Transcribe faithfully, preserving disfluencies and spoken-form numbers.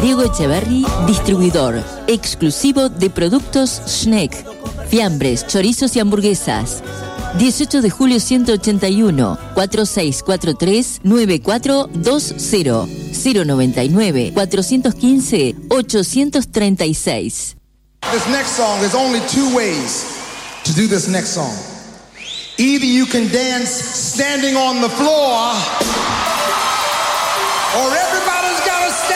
Diego Echeverry, distribuidor exclusivo de productos Schneck, fiambres, chorizos y hamburguesas. dieciocho de julio ciento ochenta y uno, cuatro seis cuatro tres, nueve cuatro dos cero, cero noventa y nueve, cuatrocientos quince, ochocientos treinta y seis. This next song, there's only two ways to do this next song. Either you can dance standing on the floor, or everybody